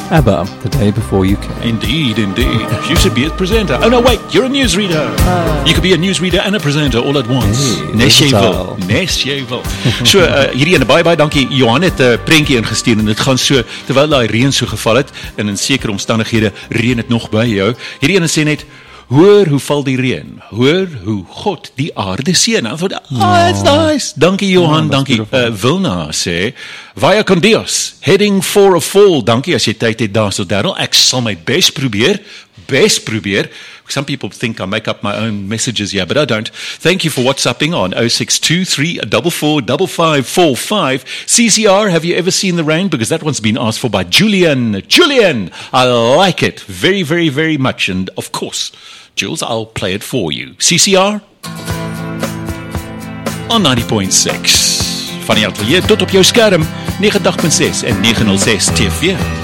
ABBA, The Day Before You Came. Indeed. You should be a presenter. Oh no, wait, you're a newsreader. You could be a newsreader and a presenter all at once. Hey, Nes jy versatile. wil. So, hierdie ene baie dankie. Johan het 'n prentjie ingestuur en dit gaan so, terwyl daai reën so geval het, en in sekere omstandighede reën het nog by jou. Hierdie ene sê net, hoor hoe val die reën. Hoor hoe God die aarde seën. It's nice. Dankie Johan, dankie. Wilna sê, Vaya con Dios, heading for a fall. Dankie as jy tyd het daar so Darryl. Ek sal my best probeer. Some people think I make up my own messages here, but I don't. Thank you for WhatsApping on 0623445545. CCR, have you ever seen the rain? Because that one's been asked for by Julian. Julian, I like it very, very, very much. And of course, Jules, I'll play it for you. CCR on 90.6. Van die atelier tot op jou skerm, 89.6 en 906 TV.